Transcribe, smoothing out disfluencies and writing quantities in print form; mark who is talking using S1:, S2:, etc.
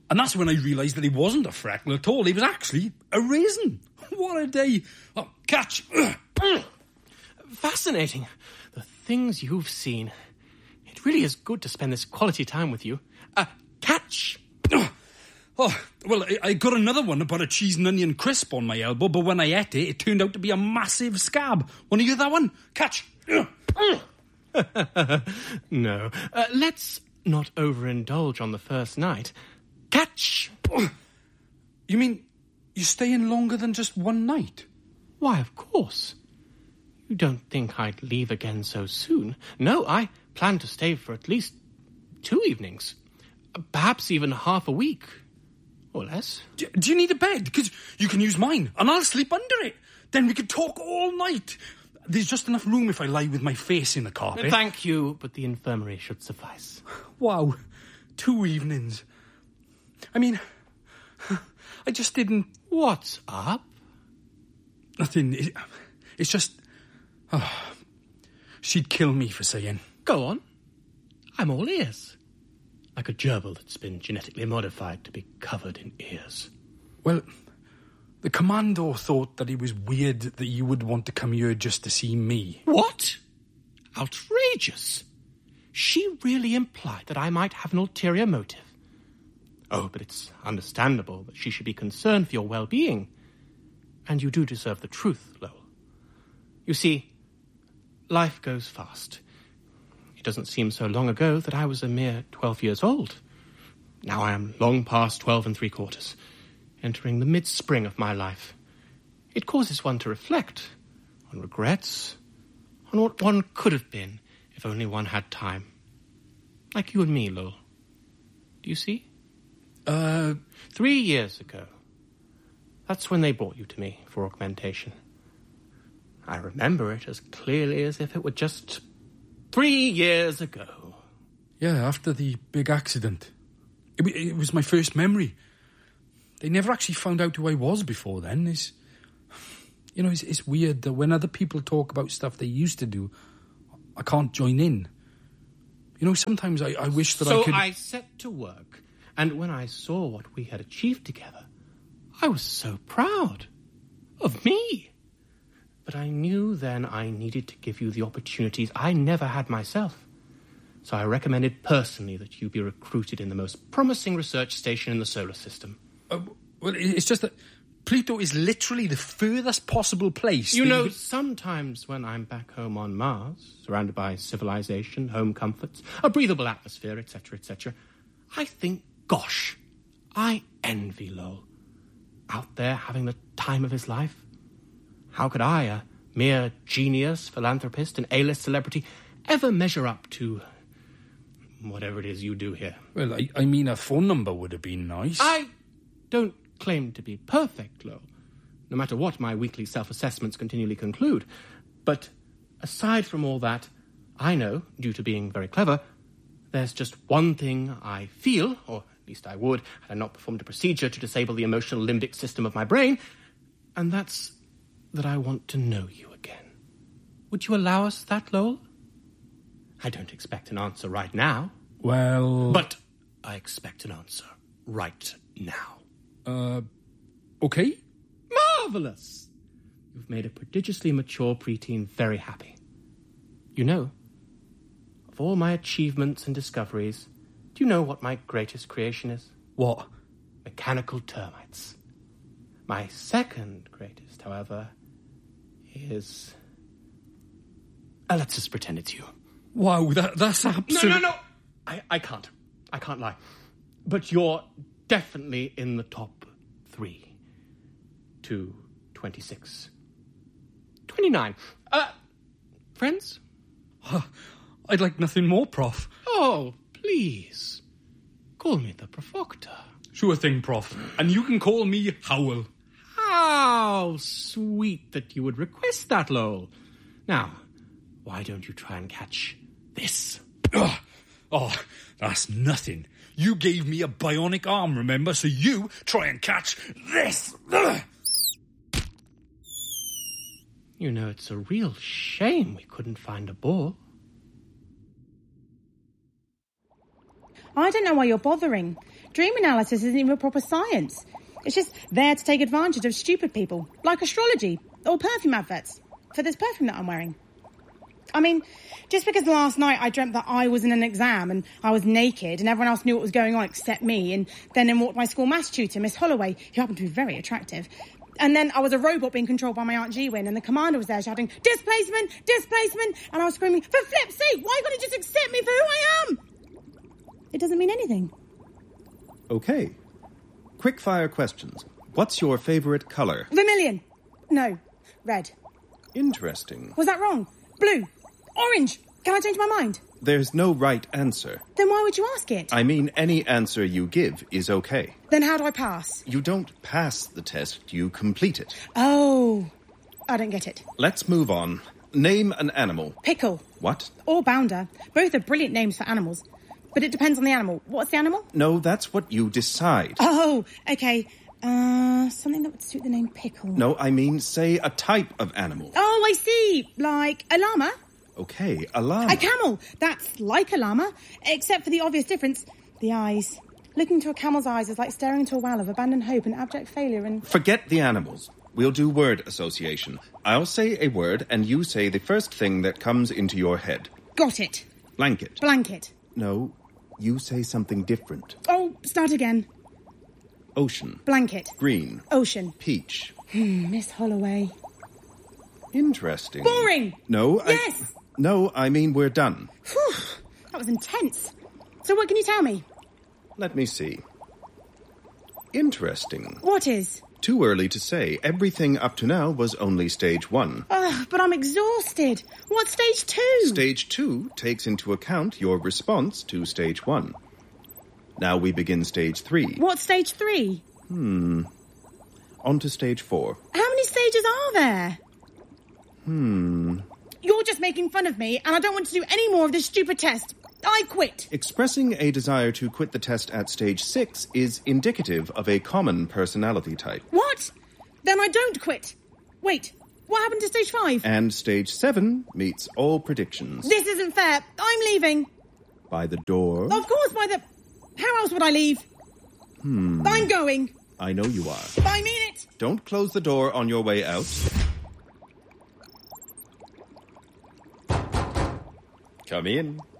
S1: And that's when I realised that he wasn't a freckle at all. He was actually a raisin. What a day. Oh, catch.
S2: Fascinating. The things you've seen. It really is good to spend this quality time with you. Catch.
S1: Oh, well, I got another one about a cheese and onion crisp on my elbow, but when I ate it, it turned out to be a massive scab. Want to hear that one? Catch.
S2: No. Let's not overindulge on the first night. Catch.
S1: You mean you're staying longer than just one night?
S2: Why, of course. You don't think I'd leave again so soon? No, I plan to stay for at least 2 evenings. Perhaps even half a week. Or less.
S1: Do you need a bed? Because you can use mine, and I'll sleep under it. Then we could talk all night. There's just enough room if I lie with my face in the carpet.
S2: Thank you, but the infirmary should suffice.
S1: Wow. 2 evenings. I mean, I just didn't...
S2: What's up?
S1: Nothing. It's just... Oh, she'd kill me for saying.
S2: Go on. I'm all ears. Like a gerbil that's been genetically modified to be covered in ears.
S1: Well, the commando thought that it was weird that you would want to come here just to see me.
S2: What? Outrageous. She really implied that I might have an ulterior motive. Oh, but it's understandable that she should be concerned for your well-being. And you do deserve the truth, Lowell. You see, life goes fast. It doesn't seem so long ago that I was a mere 12 years old. Now I am long past 12 3/4, entering the mid-spring of my life. It causes one to reflect on regrets, on what one could have been if only one had time. Like you and me, Lowell. Do you see? 3 years ago. That's when they brought you to me for augmentation. I remember it as clearly as if it were just 3 years ago.
S1: Yeah, after the big accident. It was my first memory. They never actually found out who I was before then. It's weird that when other people talk about stuff they used to do, I can't join in. Sometimes I wish that I could...
S2: So I set to work, and when I saw what we had achieved together, I was so proud of me. But I knew then I needed to give you the opportunities I never had myself. So I recommended personally that you be recruited in the most promising research station in the solar system.
S1: Well, it's just that Pluto is literally the furthest possible place.
S2: Sometimes when I'm back home on Mars, surrounded by civilization, home comforts, a breathable atmosphere, etc., etc., I think, gosh, I envy Lowell. Out there having the time of his life. How could I, a mere genius, philanthropist, and A-list celebrity, ever measure up to whatever it is you do here?
S1: Well, I mean, a phone number would have been nice.
S2: I don't claim to be perfect, Lowell, no matter what my weekly self-assessments continually conclude. But aside from all that, I know, due to being very clever, there's just one thing I feel, or at least I would, had I not performed a procedure to disable the emotional limbic system of my brain, and that's that I want to know you again. Would you allow us that, Lowell? I don't expect an answer right now.
S1: Well...
S2: But I expect an answer right now.
S1: Okay?
S2: Marvellous! You've made a prodigiously mature preteen very happy. You know, of all my achievements and discoveries, do you know what my greatest creation is?
S1: What?
S2: Mechanical termites. My second greatest, however, is... let's just pretend it's you.
S1: Wow, that's absolutely...
S2: No. I can't. I can't lie. But you're definitely in the top 3 to 26. 29. Friends?
S1: I'd like nothing more, Prof.
S2: Oh, please. Call me the Profoctor.
S1: Sure thing, Prof. And you can call me Howell.
S2: How sweet that you would request that, Lowell. Now, why don't you try and catch this?
S1: Oh, that's nothing. You gave me a bionic arm, remember? So you try and catch this.
S2: You know, it's a real shame we couldn't find a ball.
S3: I don't know why you're bothering. Dream analysis isn't even a proper science. It's just there to take advantage of stupid people, like astrology or perfume adverts, for this perfume that I'm wearing. I mean, just because last night I dreamt that I was in an exam and I was naked and everyone else knew what was going on except me, and then in walked my school maths tutor, Miss Holloway, who happened to be very attractive. And then I was a robot being controlled by my Aunt Gwyn, and the commander was there shouting, displacement, displacement, and I was screaming, for flip's sake, why can't you just accept me for who I am? It doesn't mean anything.
S4: Okay. Quick-fire questions. What's your favourite colour?
S3: Vermilion. No, red.
S4: Interesting.
S3: Was that wrong? Blue. Orange. Can I change my mind?
S4: There's no right answer.
S3: Then why would you ask it?
S4: I mean, any answer you give is okay.
S3: Then how do I pass?
S4: You don't pass the test, you complete it.
S3: Oh, I don't get it.
S4: Let's move on. Name an animal.
S3: Pickle.
S4: What?
S3: Or Bounder. Both are brilliant names for animals. But it depends on the animal. What's the animal?
S4: No, that's what you decide.
S3: Oh, okay. Something that would suit the name Pickle.
S4: No, I mean, say a type of animal.
S3: Oh, I see. Like a llama?
S4: Okay, a llama.
S3: A camel. That's like a llama, except for the obvious difference. The eyes. Looking into a camel's eyes is like staring into a well of abandoned hope and abject failure and...
S4: Forget the animals. We'll do word association. I'll say a word and you say the first thing that comes into your head.
S3: Got it.
S4: Blanket.
S3: Blanket.
S4: No, you say something different.
S3: Oh, start again.
S4: Ocean.
S3: Blanket.
S4: Green.
S3: Ocean.
S4: Peach.
S3: Miss Holloway.
S4: Interesting.
S3: Boring.
S4: No,
S3: Yes.
S4: No, I mean we're done.
S3: Whew, that was intense. So what can you tell me?
S4: Let me see. Interesting.
S3: What is?
S4: Too early to say. Everything up to now was only stage 1.
S3: But I'm exhausted. What's stage 2?
S4: Stage 2 takes into account your response to stage 1. Now we begin stage 3.
S3: What's stage 3?
S4: On to stage 4.
S3: How many stages are there? You're just making fun of me, and I don't want to do any more of this stupid test. I quit.
S4: Expressing a desire to quit the test at stage 6 is indicative of a common personality type.
S3: What? Then I don't quit. Wait, what happened to stage 5?
S4: And stage 7 meets all predictions.
S3: This isn't fair. I'm leaving.
S4: By the door.
S3: Of course, by the... How else would I leave? I'm going.
S4: I know you are.
S3: I mean it.
S4: Don't close the door on your way out. Come in.